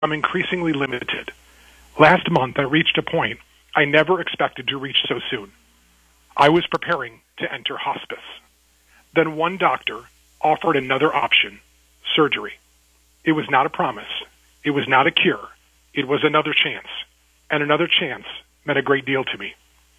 I'm increasingly limited. Last month, I reached a point I never expected to reach so soon. I was preparing to enter hospice. Then one doctor offered another option, surgery. It was not a promise. It was not a cure. It was another chance. And another chance meant a great deal to me.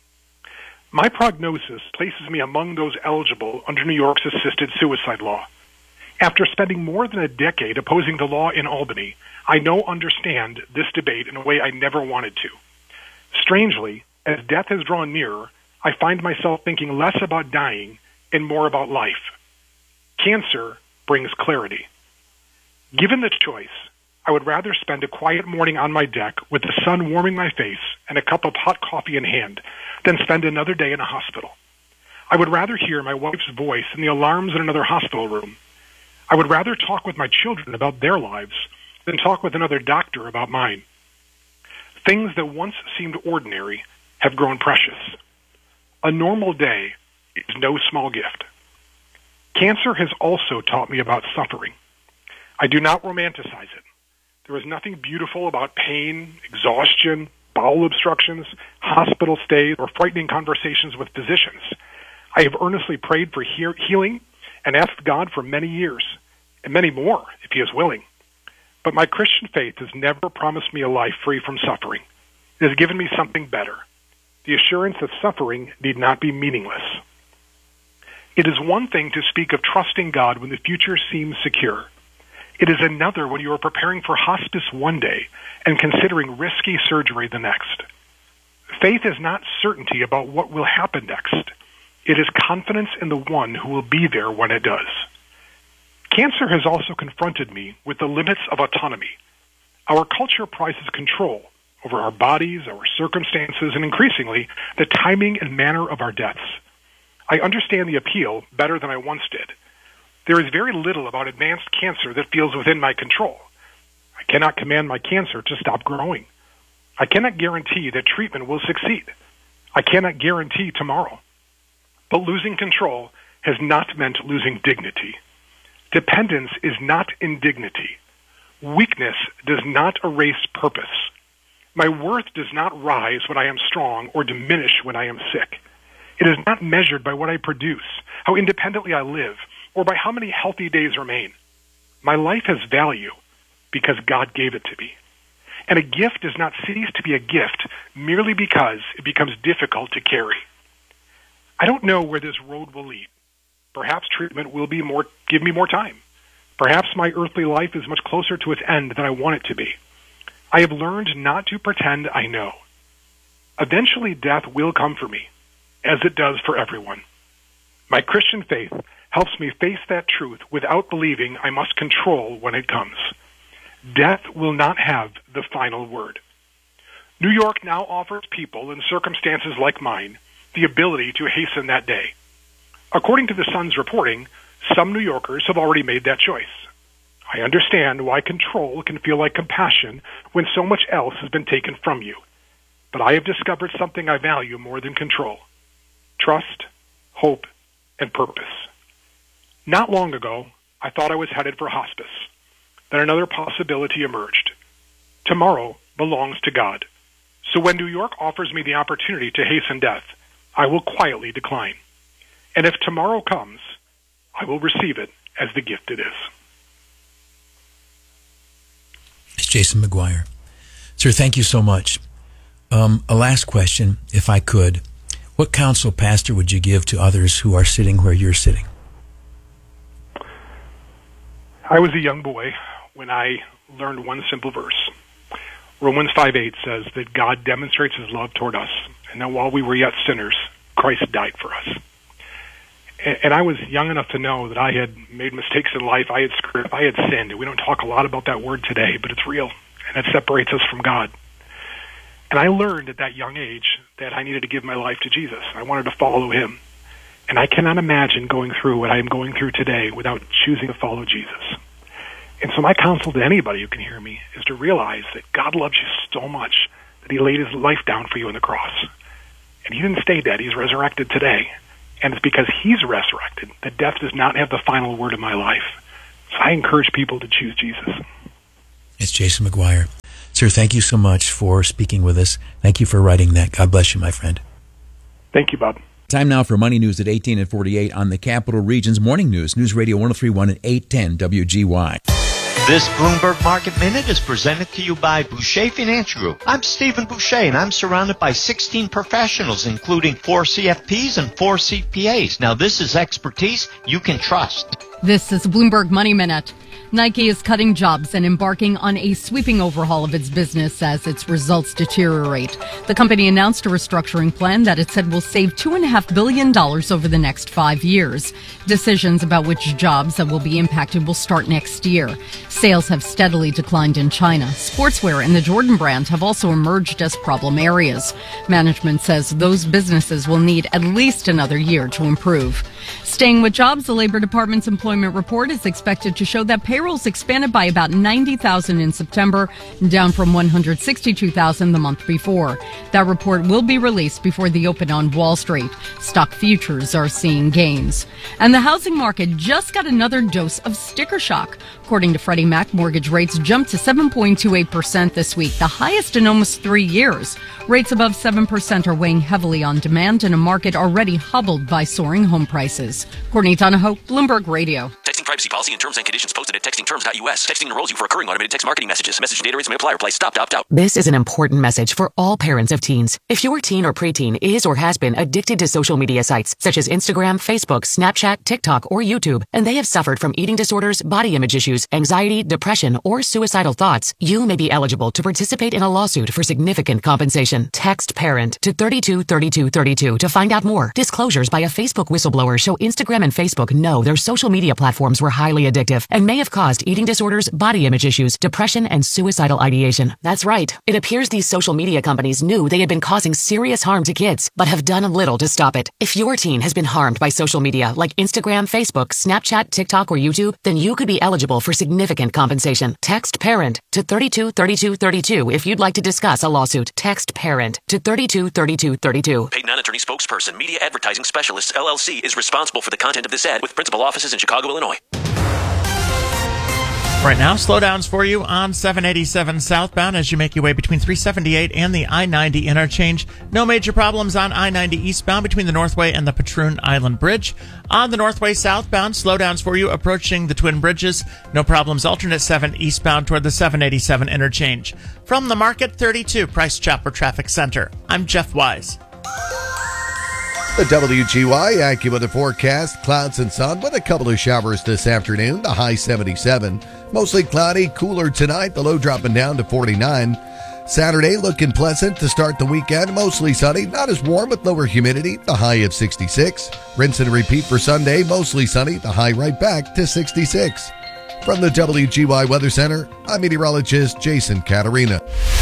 My prognosis places me among those eligible under New York's assisted suicide law. After spending more than a decade opposing the law in Albany, I now understand this debate in a way I never wanted to. Strangely, as death has drawn nearer, I find myself thinking less about dying and more about life. Cancer brings clarity. Given the choice, I would rather spend a quiet morning on my deck with the sun warming my face and a cup of hot coffee in hand than spend another day in a hospital. I would rather hear my wife's voice in the alarms in another hospital room. I would rather talk with my children about their lives than talk with another doctor about mine. Things that once seemed ordinary have grown precious. A normal day is no small gift. Cancer has also taught me about suffering. I do not romanticize it. There is nothing beautiful about pain, exhaustion, bowel obstructions, hospital stays, or frightening conversations with physicians. I have earnestly prayed for healing and asked God for many years, and many more if He is willing. But my Christian faith has never promised me a life free from suffering. It has given me something better, the assurance that suffering need not be meaningless. It is one thing to speak of trusting God when the future seems secure. It is another when you are preparing for hospice one day and considering risky surgery the next. Faith is not certainty about what will happen next. It is confidence in the one who will be there when it does. Cancer has also confronted me with the limits of autonomy. Our culture prizes control over our bodies, our circumstances, and increasingly, the timing and manner of our deaths. I understand the appeal better than I once did. There is very little about advanced cancer that feels within my control. I cannot command my cancer to stop growing. I cannot guarantee that treatment will succeed. I cannot guarantee tomorrow. But losing control has not meant losing dignity. Dependence is not indignity. Weakness does not erase purpose. My worth does not rise when I am strong or diminish when I am sick. It is not measured by what I produce, how independently I live, or by how many healthy days remain. My life has value because God gave it to me. And a gift does not cease to be a gift merely because it becomes difficult to carry. I don't know where this road will lead. Perhaps treatment will give me more time. Perhaps my earthly life is much closer to its end than I want it to be. I have learned not to pretend I know. Eventually death will come for me, as it does for everyone. My Christian faith helps me face that truth without believing I must control when it comes. Death will not have the final word. New York now offers people in circumstances like mine the ability to hasten that day. According to the Sun's reporting, some New Yorkers have already made that choice. I understand why control can feel like compassion when so much else has been taken from you. But I have discovered something I value more than control: trust, hope, and purpose. Not long ago, I thought I was headed for hospice. Then another possibility emerged. Tomorrow belongs to God. So when New York offers me the opportunity to hasten death, I will quietly decline. And if tomorrow comes, I will receive it as the gift it is. It's Jason McGuire. Sir, thank you so much. A last question, if I could. What counsel, Pastor, would you give to others who are sitting where you're sitting? I was a young boy when I learned one simple verse. Romans 5:8 says that God demonstrates His love toward us, and that while we were yet sinners, Christ died for us. And I was young enough to know that I had made mistakes in life. I had screwed up. I had sinned. And we don't talk a lot about that word today, but it's real, and it separates us from God. And I learned at that young age that I needed to give my life to Jesus. I wanted to follow Him. And I cannot imagine going through what I am going through today without choosing to follow Jesus. And so my counsel to anybody who can hear me is to realize that God loves you so much that He laid His life down for you on the cross. And He didn't stay dead. He's resurrected today. And it's because He's resurrected that death does not have the final word in my life. So I encourage people to choose Jesus. It's Jason McGuire. Sir, thank you so much for speaking with us. Thank you for writing that. God bless you, my friend. Thank you, Bob. Time now for Money News at 18 and 48 on the Capital Region's Morning News. News Radio 1031 and 810 WGY. This Bloomberg Market Minute is presented to you by Boucher Financial Group. I'm Stephen Boucher, and I'm surrounded by 16 professionals, including 4 CFPs and 4 CPAs. Now, this is expertise you can trust. This is Bloomberg Money Minute. Nike is cutting jobs and embarking on a sweeping overhaul of its business as its results deteriorate. The company announced a restructuring plan that it said will save $2.5 billion over the next 5 years. Decisions about which jobs that will be impacted will start next year. Sales have steadily declined in China. Sportswear and the Jordan brand have also emerged as problem areas. Management says those businesses will need at least another year to improve. Staying with jobs, the Labor Department's employment report is expected to show that payrolls expanded by about 90,000 in September, down from 162,000 the month before. That report will be released before the open on Wall Street. Stock futures are seeing gains. And the housing market just got another dose of sticker shock. According to Freddie Mac, mortgage rates jumped to 7.28% this week, the highest in almost 3 years. Rates above 7% are weighing heavily on demand in a market already hobbled by soaring home prices. Courtney Donahoe, Bloomberg Radio. Texting privacy policy and terms and conditions posted at textingterms.us. Texting enrolls you for recurring automated text marketing messages. Message and data rates may apply. Reply stop to opt out. This is an important message for all parents of teens. If your teen or preteen is or has been addicted to social media sites such as Instagram, Facebook, Snapchat, TikTok, or YouTube, and they have suffered from eating disorders, body image issues, anxiety, depression, or suicidal thoughts, you may be eligible to participate in a lawsuit for significant compensation. Text PARENT to 323232 to find out more. Disclosures by a Facebook whistleblower show Instagram and Facebook know their social media platforms were highly addictive and may have caused eating disorders, body image issues, depression, and suicidal ideation. That's right. It appears these social media companies knew they had been causing serious harm to kids, but have done little to stop it. If your teen has been harmed by social media like Instagram, Facebook, Snapchat, TikTok, or YouTube, then you could be eligible for significant compensation. Text PARENT to 323232 if you'd like to discuss a lawsuit. Text PARENT to 323232. Paid non-attorney spokesperson, Media Advertising Specialists, LLC, is responsible for the content of this ad with principal offices in Chicago, Illinois. Right now, slowdowns for you on 787 southbound as you make your way between 378 and the I-90 interchange. No major problems on I-90 eastbound between the Northway and the Patroon Island Bridge. On the Northway southbound, slowdowns for you approaching the Twin Bridges. No problems alternate 7 eastbound toward the 787 interchange. From the Market 32 Price Chopper Traffic Center, I'm Jeff Wise. The WGY AccuWeather forecast, clouds and sun with a couple of showers this afternoon, the high 77. Mostly cloudy, cooler tonight, the low dropping down to 49. Saturday looking pleasant to start the weekend, mostly sunny, not as warm with lower humidity, the high of 66. Rinse and repeat for Sunday, mostly sunny, the high right back to 66. From the WGY Weather Center, I'm meteorologist Jason Caterina.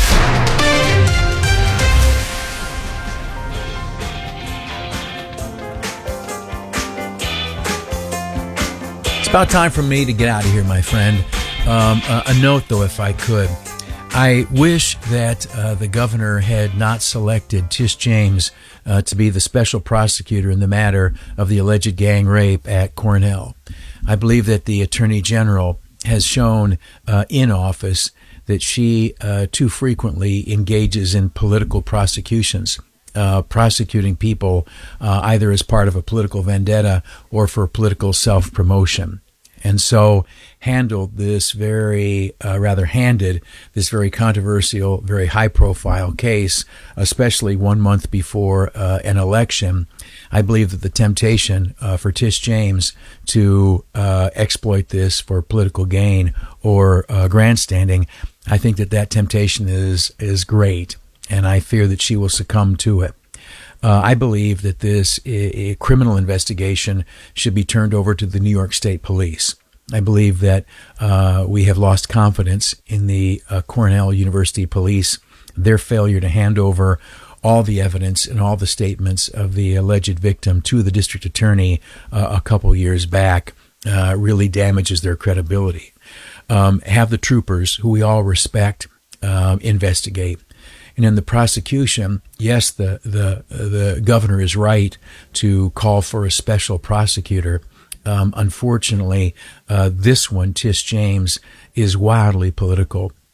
About time for me to get out of here, my friend. A note, though, if I could. I wish that the governor had not selected Tish James to be the special prosecutor in the matter of the alleged gang rape at Cornell. I believe that the Attorney General has shown in office that she too frequently engages in political prosecutions. Prosecuting people either as part of a political vendetta or for political self-promotion. And so handled this very controversial, very high-profile case, especially 1 month before an election. I believe that the temptation for Tish James to exploit this for political gain or grandstanding, I think that temptation is great. And I fear that she will succumb to it. I believe that this criminal investigation should be turned over to the New York State Police. I believe that we have lost confidence in the Cornell University Police, their failure to hand over all the evidence and all the statements of the alleged victim to the district attorney a couple years back really damages their credibility. Have the troopers, who we all respect, investigate. And in the prosecution, yes, the governor is right to call for a special prosecutor. Unfortunately, this one, Tish James, is wildly political.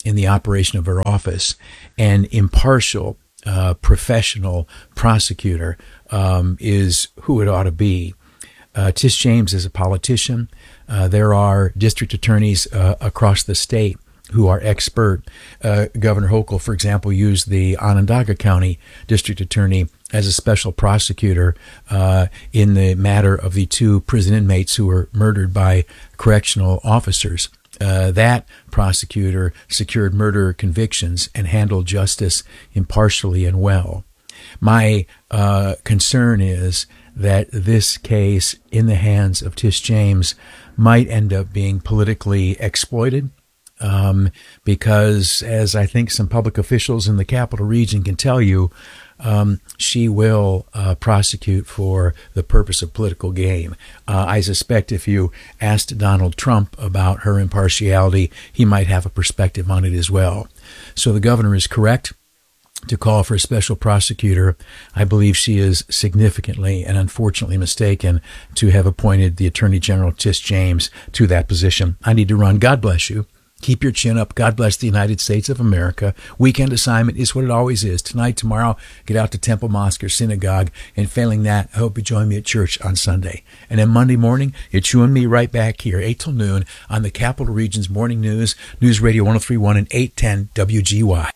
in the operation of her office. An impartial, professional prosecutor is who it ought to be. Tish James is a politician. There are district attorneys across the state who are expert. Governor Hochul, for example, used the Onondaga County district attorney as a special prosecutor in the matter of the 2 prison inmates who were murdered by correctional officers. That prosecutor secured murder convictions and handled justice impartially and well. My concern is that this case in the hands of Tish James might end up being politically exploited, because, as I think some public officials in the Capital Region can tell you, she will prosecute for the purpose of political game. I suspect if you asked Donald Trump about her impartiality, he might have a perspective on it as well. So the governor is correct to call for a special prosecutor. I believe she is significantly and unfortunately mistaken to have appointed the Attorney General Tish James to that position. I need to run. God bless you. Keep your chin up. God bless the United States of America. Weekend assignment is what it always is. Tonight, tomorrow, get out to Temple Mosque or Synagogue. And failing that, I hope you join me at church on Sunday. And then Monday morning, it's you and me right back here, 8 till noon, on the Capital Region's Morning News, News Radio 103.1 and 810 WGY.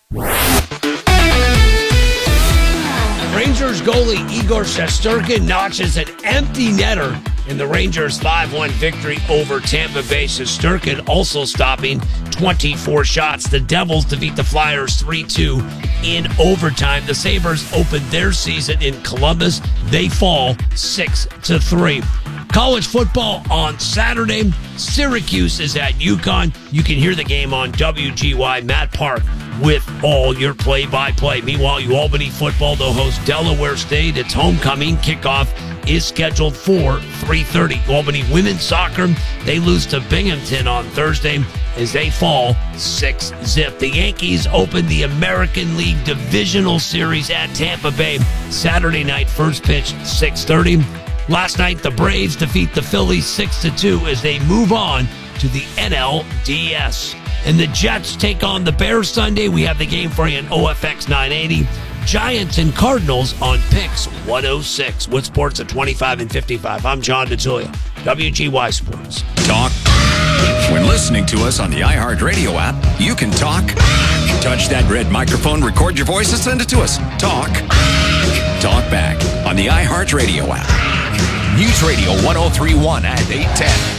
Rangers goalie Igor Shesterkin notches an empty netter in the Rangers' 5-1 victory over Tampa Bay. Shesterkin also stopping 24 shots. The Devils defeat the Flyers 3-2 in overtime. The Sabres opened their season in Columbus. They fall 6-3. College football on Saturday. Syracuse is at UConn. You can hear the game on WGY. Matt Park with all your play-by-play. Meanwhile, Albany football, they'll host Delaware State. Its homecoming kickoff is scheduled for 3:30. Albany women's soccer, they lose to Binghamton on Thursday as they fall 6-0. The Yankees open the American League Divisional Series at Tampa Bay. Saturday night, first pitch, 6:30. Last night, the Braves defeat the Phillies 6-2 as they move on to the NLDS. And the Jets take on the Bears Sunday. We have the game for you on OFX 980. Giants and Cardinals on Picks 106. With sports at 25 and 55. I'm John DeTullio, WGY Sports. Talk. When listening to us on the iHeartRadio app, you can talk. Touch that red microphone, record your voice, and send it to us. Talk. Talk back on the iHeartRadio app. News Radio 103.1 and 810.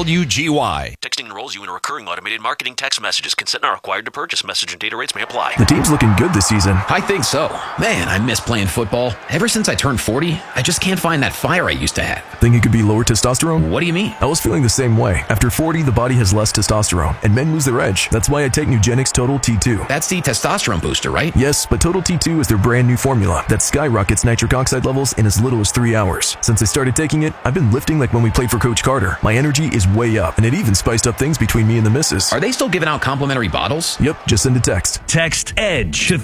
WGY. Texting enrolls you in a recurring automated marketing text messages. Consent not required to purchase. Message and data rates may apply. The team's looking good this season. I think so. Man, I miss playing football. Ever since I turned 40, I just can't find that fire I used to have. Think it could be lower testosterone? What do you mean? I was feeling the same way. After 40, the body has less testosterone, and men lose their edge. That's why I take Nugenix Total T2. That's the testosterone booster, right? Yes, but Total T2 is their brand new formula that skyrockets nitric oxide levels in as little as 3 hours. Since I started taking it, I've been lifting like when we played for Coach Carter. My energy is way up, and it even spiced up things between me and the missus. Are they still giving out complimentary bottles? Yep, just send a text. Text EDGE to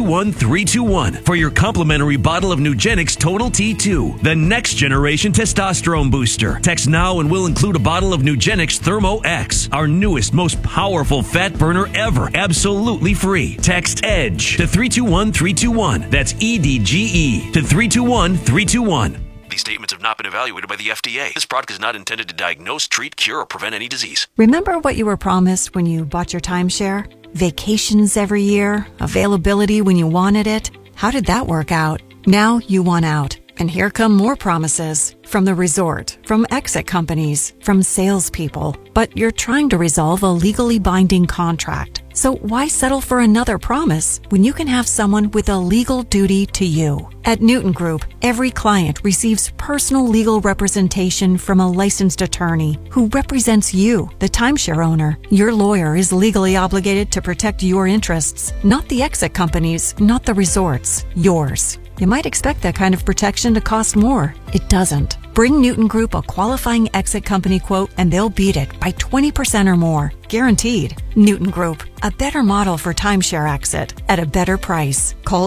321-321 for your complimentary bottle of Nugenix Total T2, the next generation testosterone booster. Text now and we'll include a bottle of Nugenix Thermo X, our newest, most powerful fat burner ever, absolutely free. Text EDGE to 321-321. That's EDGE to 321-321. These statements have not been evaluated by the FDA. This product is not intended to diagnose, treat, cure, or prevent any disease. Remember what you were promised when you bought your timeshare? Vacations every year? Availability when you wanted it? How did that work out? Now you want out. And here come more promises from the resort, from exit companies, from salespeople. But you're trying to resolve a legally binding contract. So why settle for another promise when you can have someone with a legal duty to you? At Newton Group, every client receives personal legal representation from a licensed attorney who represents you, the timeshare owner. Your lawyer is legally obligated to protect your interests, not the exit companies, not the resorts, yours. You might expect that kind of protection to cost more. It doesn't. Bring Newton Group a qualifying exit company quote and they'll beat it by 20% or more. guaranteed. Newton Group, a better model for timeshare exit at a better price. Call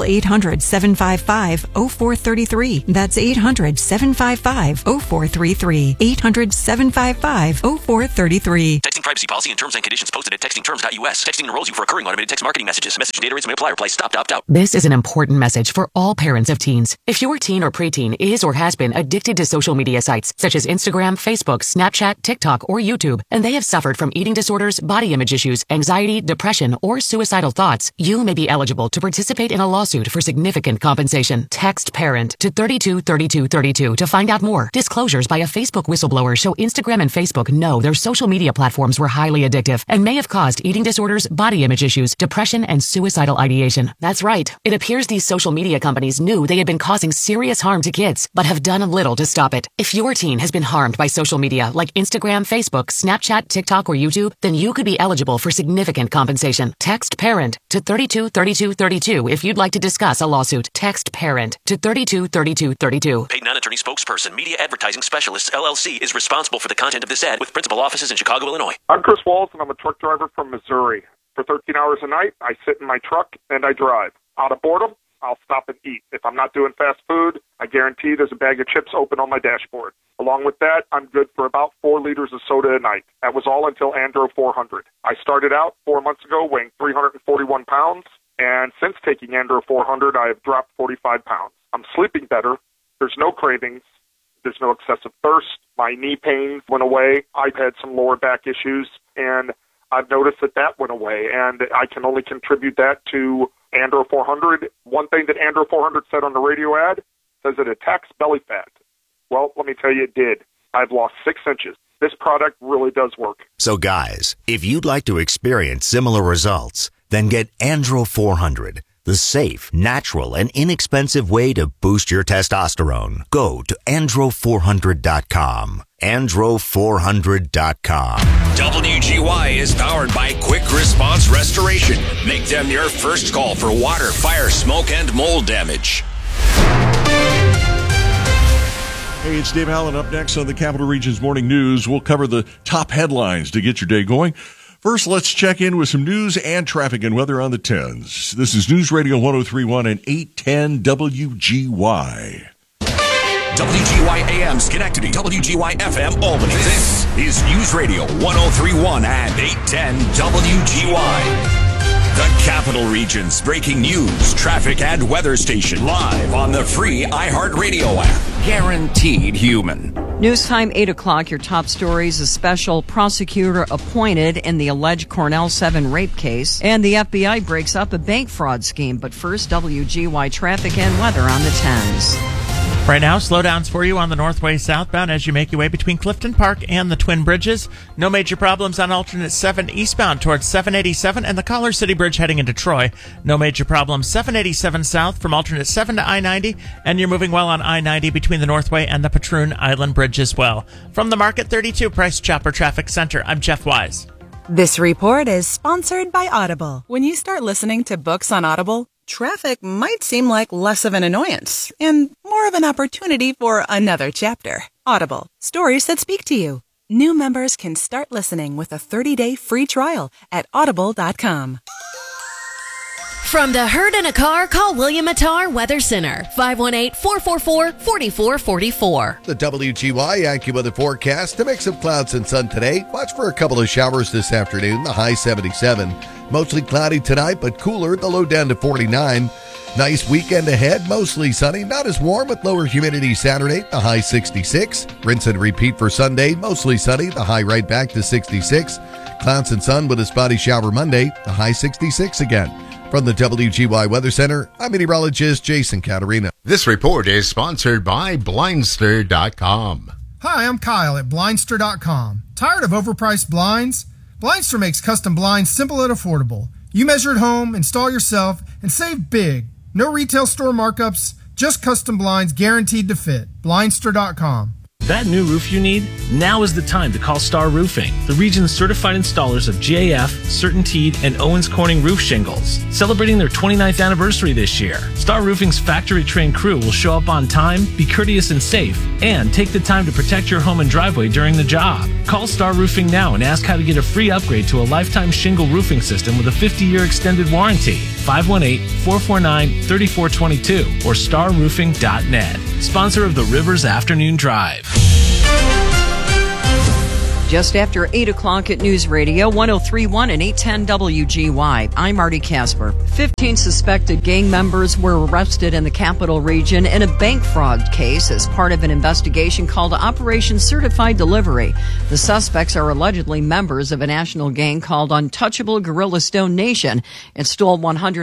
800-755-0433. That's 800-755-0433. 800-755-0433. Texting privacy policy and terms and conditions posted at textingterms.us. Texting enrolls you for recurring automated text marketing messages. Message data rates may apply. Reply stop to opt out. This is an important message for all parents of teens. If your teen or preteen is or has been addicted to social media sites such as Instagram, Facebook, Snapchat, TikTok, or YouTube, and they have suffered from eating disorders, body image issues, anxiety, depression, or suicidal thoughts, you may be eligible to participate in a lawsuit for significant compensation. Text PARENT to 323232 to find out more. Disclosures by a Facebook whistleblower show Instagram and Facebook know their social media platforms were highly addictive and may have caused eating disorders, body image issues, depression, and suicidal ideation. That's right. It appears these social media companies knew they had been causing serious harm to kids, but have done little to stop it. If your teen has been harmed by social media like Instagram, Facebook, Snapchat, TikTok, or YouTube, then you could be eligible for significant compensation. Text PARENT to 323232 if you'd like to discuss a lawsuit. Text PARENT to 323232. Paid non-attorney spokesperson, Media Advertising Specialists, LLC, is responsible for the content of this ad with principal offices in Chicago, Illinois. I'm Chris Walls, and I'm a truck driver from Missouri. For 13 hours a night, I sit in my truck and I drive. Out of boredom, I'll stop and eat. If I'm not doing fast food, I guarantee there's a bag of chips open on my dashboard. Along with that, I'm good for about 4 liters of soda a night. That was all until Andro 400. I started out 4 months ago weighing 341 pounds, and since taking Andro 400, I have dropped 45 pounds. I'm sleeping better. There's no cravings. There's no excessive thirst. My knee pains went away. I've had some lower back issues, and I've noticed that went away, and I can only contribute that to Andro 400. One thing that Andro 400 said on the radio ad says it attacks belly fat. Well, let me tell you, it did. I've lost 6 inches. This product really does work. So guys, if you'd like to experience similar results, then get Andro 400, the safe, natural, and inexpensive way to boost your testosterone. Go to andro400.com. andro400.com. WGY is powered by Quick Response Restoration. Make them your first call for water, fire, smoke, and mold damage. Hey, it's Dave Allen. Up next on the Capital Region's Morning News, we'll cover the top headlines to get your day going. First, let's check in with some news and traffic and weather on the 10s. This is News Radio 103.1 and 810 WGY. WGY AM Schenectady, WGY FM Albany. This is News Radio 103.1 and 810 WGY. The Capital Region's breaking news, traffic, and weather station live on the free iHeartRadio app. Guaranteed human. News time 8 o'clock. Your top stories: a special prosecutor appointed in the alleged Cornell 7 rape case, and the FBI breaks up a bank fraud scheme. But first, WGY traffic and weather on the 10s. Right now, slowdowns for you on the Northway southbound as you make your way between Clifton Park and the Twin Bridges. No major problems on alternate 7 eastbound towards 787 and the Collar City Bridge heading into Troy. No major problems 787 south from alternate 7 to I-90, and you're moving well on I-90 between the Northway and the Patroon Island Bridge as well. From the Market 32 Price Chopper Traffic Center, I'm Jeff Wise. This report is sponsored by Audible. When you start listening to books on Audible, traffic might seem like less of an annoyance and more of an opportunity for another chapter. Audible, stories that speak to you. New members can start listening with a 30-day free trial at audible.com. From the herd in a car, call William Attar Weather Center, 518-444-4444. The WGY AccuWeather forecast, a mix of clouds and sun today. Watch for a couple of showers this afternoon, the high 77. Mostly cloudy tonight, but cooler, the low down to 49. Nice weekend ahead, mostly sunny, not as warm with lower humidity Saturday, the high 66. Rinse and repeat for Sunday, mostly sunny, the high right back to 66. Clouds and sun with a spotty shower Monday, the high 66 again. From the WGY Weather Center, I'm meteorologist Jason Caterina. This report is sponsored by Blindster.com. Hi, I'm Kyle at Blindster.com. Tired of overpriced blinds? Blindster makes custom blinds simple and affordable. You measure at home, install yourself, and save big. No retail store markups, just custom blinds guaranteed to fit. Blindster.com. That new roof you need? Now is the time to call Star Roofing, the region's certified installers of GAF, CertainTeed, and Owens Corning roof shingles. Celebrating their 29th anniversary this year, Star Roofing's factory-trained crew will show up on time, be courteous and safe, and take the time to protect your home and driveway during the job. Call Star Roofing now and ask how to get a free upgrade to a lifetime shingle roofing system with a 50-year extended warranty. 518-449-3422 or starroofing.net. Sponsor of the Rivers Afternoon Drive. Just after 8 o'clock at News Radio 103.1 and 810 WGY. I'm Marty Casper. 15 suspected gang members were arrested in the Capital Region in a bank fraud case as part of an investigation called Operation Certified Delivery. The suspects are allegedly members of a national gang called Untouchable Gorilla Stone Nation and stole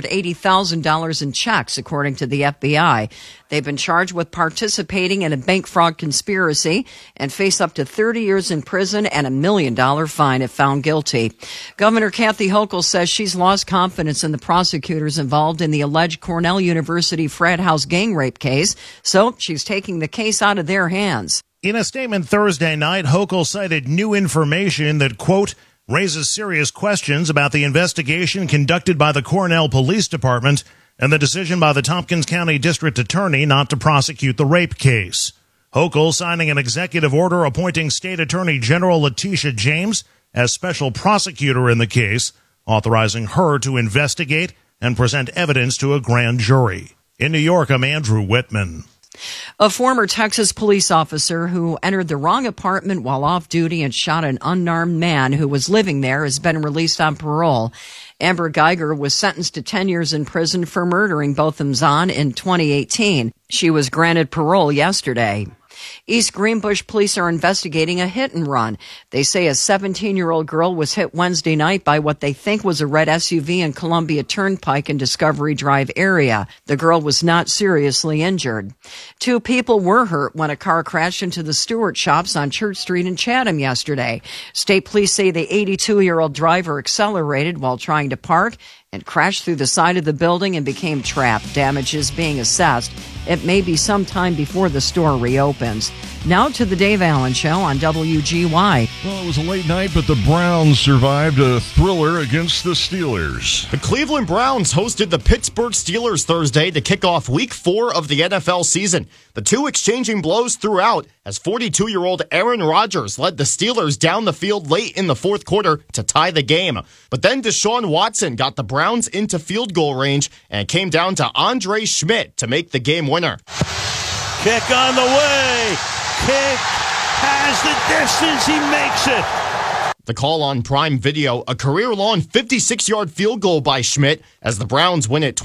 $180,000 in checks, according to the FBI. They've been charged with participating in a bank fraud conspiracy and face up to 30 years in prison and $1 million fine if found guilty. Governor Kathy Hochul says she's lost confidence in the prosecutors involved in the alleged Cornell University frat house gang rape case, so she's taking the case out of their hands. In a statement Thursday night, Hochul cited new information that, quote, raises serious questions about the investigation conducted by the Cornell Police Department and the decision by the Tompkins County District Attorney not to prosecute the rape case. Hochul signing an executive order appointing State Attorney General Letitia James as special prosecutor in the case, authorizing her to investigate and present evidence to a grand jury. In New York, I'm Andrew Whitman. A former Texas police officer who entered the wrong apartment while off duty and shot an unarmed man who was living there has been released on parole. Amber Geiger was sentenced to 10 years in prison for murdering Botham Zahn in 2018. She was granted parole yesterday. East Greenbush police are investigating a hit and run. They say a 17-year-old girl was hit Wednesday night by what they think was a red SUV in Columbia Turnpike and Discovery Drive area. The girl was not seriously injured. 2 people were hurt when a car crashed into the Stewart Shops on Church Street in Chatham yesterday. State police say the 82-year-old driver accelerated while trying to park and crashed through the side of the building and became trapped. Damages being assessed. It may be some time before the store reopens. Now to the Dave Allen Show on WGY. Well, it was a late night, but the Browns survived a thriller against the Steelers. The Cleveland Browns hosted the Pittsburgh Steelers Thursday to kick off Week 4 of the NFL season. The two exchanging blows throughout as 42-year-old Aaron Rodgers led the Steelers down the field late in the fourth quarter to tie the game. But then Deshaun Watson got the Browns into field goal range and it came down to Andre Schmidt to make the game winner. Kick on the way. Kick has the distance. He makes it. The call on Prime Video, a career-long 56-yard field goal by Schmidt as the Browns win it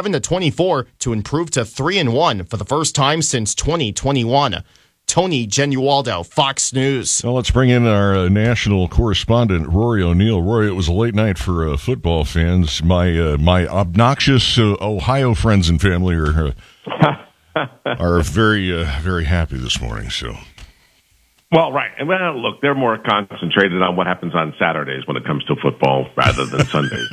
27-24 to improve to 3-1 for the first time since 2021. Tony Genualdo, Fox News. Well, let's bring in our national correspondent, Rory O'Neill. Rory, it was a late night for football fans. My obnoxious Ohio friends and family are very, very happy this morning. So, well, right. And well, look, they're more concentrated on what happens on Saturdays when it comes to football rather than Sundays.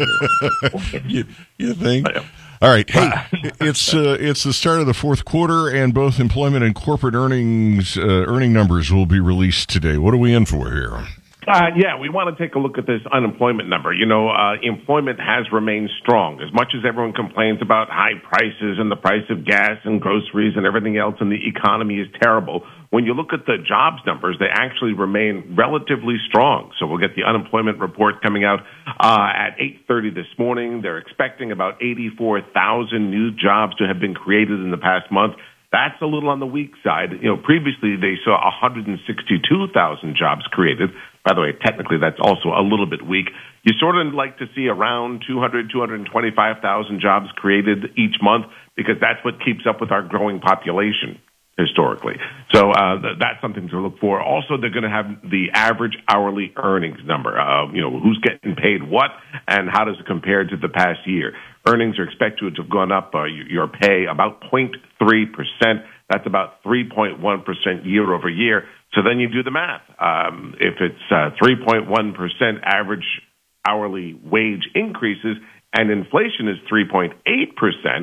you think? All right. Hey, it's the start of the fourth quarter, and both employment and corporate earning numbers will be released today. What are we in for here? Yeah, we want to take a look at this unemployment number. You know, employment has remained strong. As much as everyone complains about high prices and the price of gas and groceries and everything else, and the economy is terrible, when you look at the jobs numbers, they actually remain relatively strong. So we'll get the unemployment report coming out at 8:30 this morning. They're expecting about 84,000 new jobs to have been created in the past month. That's a little on the weak side. You know, previously they saw 162,000 jobs created. By the way, technically that's also a little bit weak. You sort of like to see around 225,000 jobs created each month because that's what keeps up with our growing population historically. So that's something to look for. Also, they're going to have the average hourly earnings number. Who's getting paid what and how does it compare to the past year. Earnings are expected to have gone up, your pay, about 0.3%. That's about 3.1% year over year. So then you do the math. If it's 3.1% average hourly wage increases and inflation is 3.8%,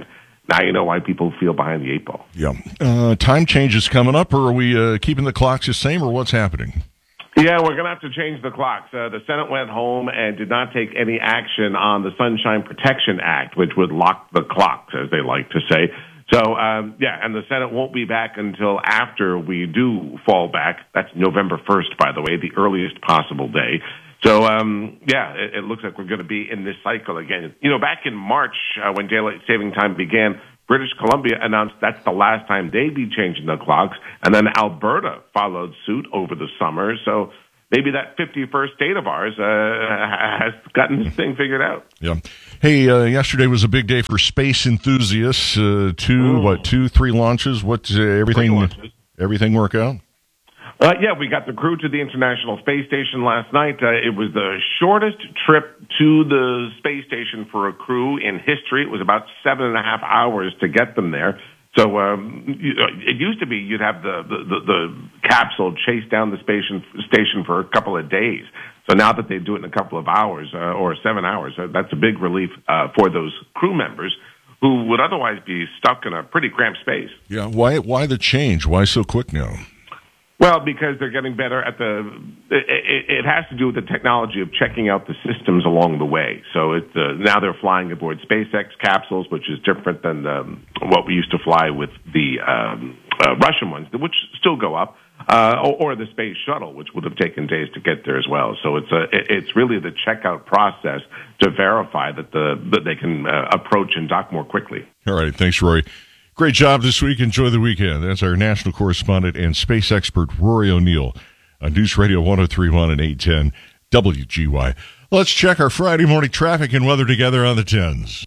now you know why people feel behind the eight ball. Yeah. Time changes coming up, or are we keeping the clocks the same, or what's happening? Yeah, we're going to have to change the clocks. The Senate went home and did not take any action on the Sunshine Protection Act, which would lock the clocks, as they like to say. So, and the Senate won't be back until after we do fall back. That's November 1st, by the way, the earliest possible day. So, it looks like we're going to be in this cycle again. You know, back in March, when daylight saving time began, British Columbia announced that's the last time they'd be changing the clocks, and then Alberta followed suit over the summer. So maybe that 51st state of ours has gotten this thing figured out. Yeah. Hey, yesterday was a big day for space enthusiasts. 3 launches. Everything work out? We got the crew to the International Space Station last night. It was the shortest trip to the space station for a crew in history. It was about 7.5 hours to get them there. So it used to be you'd have the capsule chase down the station for a couple of days. So now that they do it in a couple of hours or 7 hours, that's a big relief for those crew members who would otherwise be stuck in a pretty cramped space. Yeah. Why the change? Why so quick now? Well, because they're getting better at it has to do with the technology of checking out the systems along the way. So now they're flying aboard SpaceX capsules, which is different than what we used to fly with the Russian ones, which still go up, or the space shuttle, which would have taken days to get there as well. So it's really the checkout process to verify that they can approach and dock more quickly. All right, thanks, Rory. Great job this week. Enjoy the weekend. That's our national correspondent and space expert, Rory O'Neill, on News Radio 103.1 and 810 WGY. Let's check our Friday morning traffic and weather together on the 10s.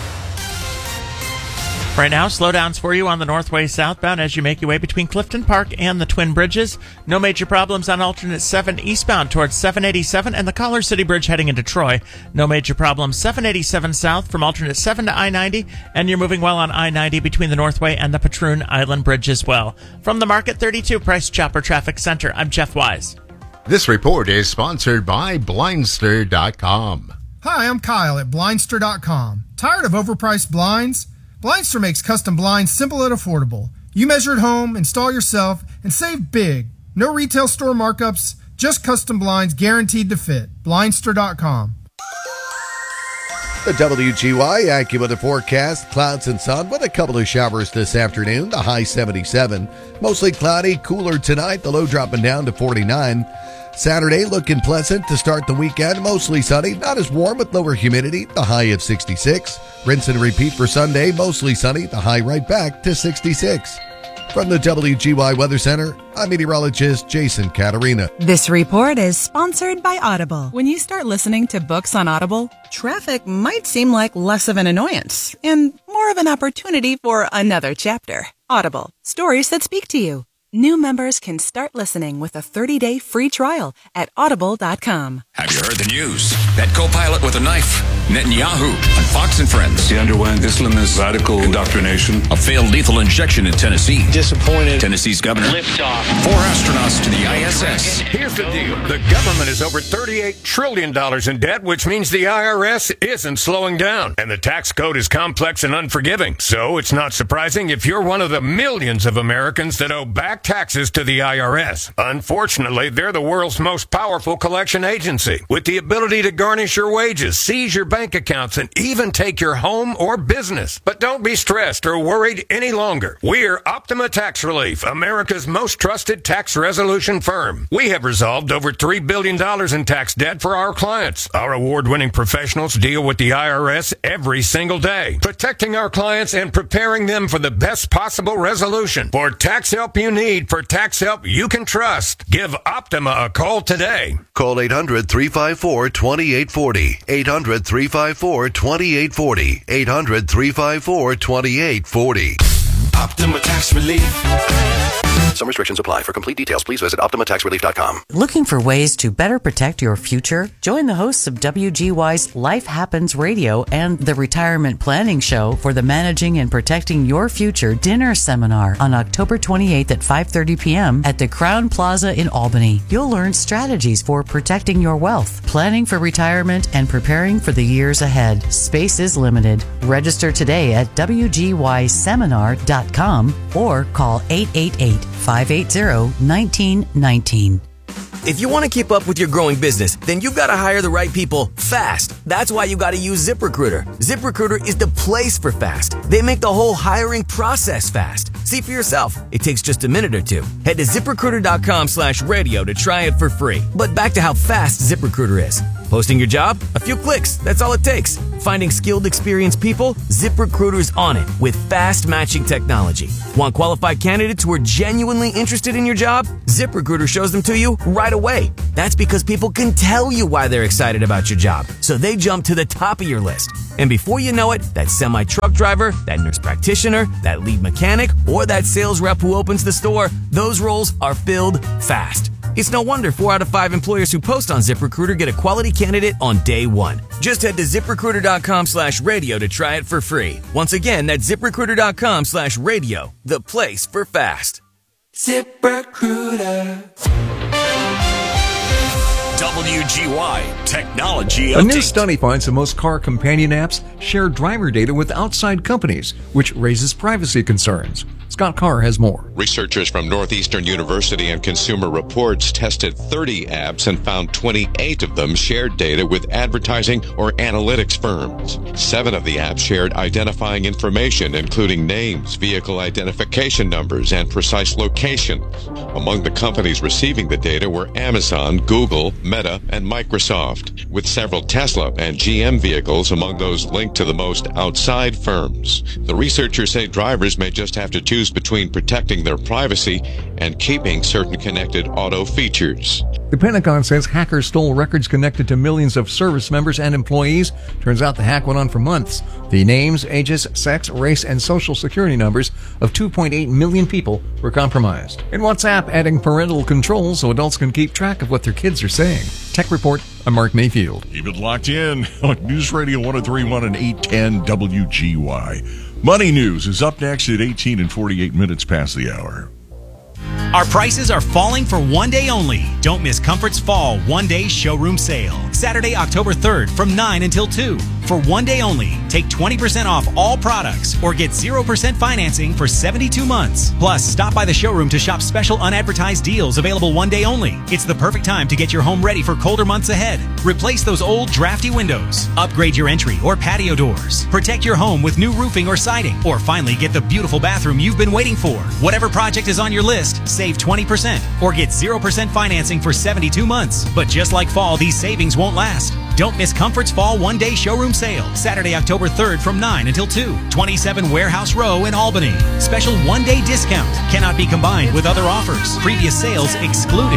Right now, slowdowns for you on the Northway southbound as you make your way between Clifton Park and the Twin Bridges. No major problems on alternate 7 eastbound towards 787 and the Collar City Bridge heading into Troy. No major problems 787 south from alternate 7 to I-90, and you're moving well on I-90 between the Northway and the Patroon Island Bridge as well. From the Market 32 Price Chopper Traffic Center, I'm Jeff Wise. This report is sponsored by Blindster.com. Hi, I'm Kyle at Blindster.com. Tired of overpriced blinds? Blindster makes custom blinds simple and affordable. You measure at home, install yourself, and save big. No retail store markups, just custom blinds guaranteed to fit. Blindster.com. The WGY AccuWeather forecast, clouds and sun with a couple of showers this afternoon, the high 77. Mostly cloudy, cooler tonight, the low dropping down to 49. Saturday looking pleasant to start the weekend, mostly sunny, not as warm with lower humidity, the high of 66. Rinse and repeat for Sunday, mostly sunny, the high right back to 66. From the WGY Weather Center, I'm meteorologist Jason Caterina. This report is sponsored by Audible. When you start listening to books on Audible, traffic might seem like less of an annoyance and more of an opportunity for another chapter. Audible, stories that speak to you. New members can start listening with a 30-day free trial at audible.com. Have you heard the news? That co-pilot with a knife, Netanyahu, on Fox and Friends. He underwent Islamist radical indoctrination. A failed lethal injection in Tennessee. Disappointed. Tennessee's governor. Liftoff. 4 astronauts to the ISS. Here's the deal. The government is over $38 trillion in debt, which means the IRS isn't slowing down. And the tax code is complex and unforgiving. So it's not surprising if you're one of the millions of Americans that owe back taxes to the IRS. Unfortunately, they're the world's most powerful collection agency, with the ability to garnish your wages, seize your bank accounts, and even take your home or business. But don't be stressed or worried any longer. We're Optima Tax Relief, America's most trusted tax resolution firm. We have resolved over $3 billion in tax debt for our clients. Our award-winning professionals deal with the IRS every single day, protecting our clients and preparing them for the best possible resolution. For tax help you need, for tax help you can trust, give Optima a call today. Call 800-354-2840. 800-354-2840. 800-354-2840. Optima Tax Relief. Some restrictions apply. For complete details, please visit OptimaTaxRelief.com. Looking for ways to better protect your future? Join the hosts of WGY's Life Happens Radio and the Retirement Planning Show for the Managing and Protecting Your Future dinner seminar on October 28th at 5:30 p.m. at the Crown Plaza in Albany. You'll learn strategies for protecting your wealth, planning for retirement, and preparing for the years ahead. Space is limited. Register today at WGYseminar.com or call 888-580-1919. If you want to keep up with your growing business, then you've got to hire the right people fast. That's why you got to use ZipRecruiter. ZipRecruiter is the place for fast. They make the whole hiring process fast. See for yourself. It takes just a minute or two. Head to ZipRecruiter.com/radio to try it for free. But back to how fast ZipRecruiter is. Posting your job? A few clicks. That's all it takes. Finding skilled, experienced people? ZipRecruiter's on it with fast matching technology. Want qualified candidates who are genuinely interested in your job? ZipRecruiter shows them to you right away. That's because people can tell you why they're excited about your job, so they jump to the top of your list. And before you know it, that semi-truck driver, that nurse practitioner, that lead mechanic, or that sales rep who opens the store, those roles are filled fast. It's no wonder 4 out of 5 employers who post on ZipRecruiter get a quality candidate on day one. Just head to ZipRecruiter.com/radio to try it for free. Once again, that's ZipRecruiter.com/radio, the place for fast. ZipRecruiter. WGY Technology A Update. new study finds that most car companion apps share driver data with outside companies, which raises privacy concerns. Scott Carr has more. Researchers from Northeastern University and Consumer Reports tested 30 apps and found 28 of them shared data with advertising or analytics firms. 7 of the apps shared identifying information, including names, vehicle identification numbers, and precise locations. Among the companies receiving the data were Amazon, Google, Meta, and Microsoft, with several Tesla and GM vehicles among those linked to the most outside firms. The researchers say drivers may just have to choose between protecting their privacy and keeping certain connected auto features. The Pentagon says hackers stole records connected to millions of service members and employees. Turns out the hack went on for months. The names, ages, sex, race, and social security numbers of 2.8 million people were compromised. And WhatsApp adding parental controls so adults can keep track of what their kids are saying. Tech Report, I'm Mark Mayfield. Keep it locked in on News Radio 103.1 and 810 WGY. Money News is up next at 18 and 48 minutes past the hour. Our prices are falling for one day only. Don't miss Comfort's Fall one-day showroom sale. Saturday, October 3rd from 9 until 2. For one day only, take 20% off all products or get 0% financing for 72 months. Plus, stop by the showroom to shop special unadvertised deals available one day only. It's the perfect time to get your home ready for colder months ahead. Replace those old drafty windows. Upgrade your entry or patio doors. Protect your home with new roofing or siding. Or finally, get the beautiful bathroom you've been waiting for. Whatever project is on your list, save 20% or get 0% financing for 72 months. But just like fall, these savings won't last. Don't miss Comfort's Fall one-day showroom sale. Saturday, October 3rd from 9 until 2. 27 Warehouse Row in Albany. Special one-day discount. Cannot be combined with other offers. Previous sales excluded.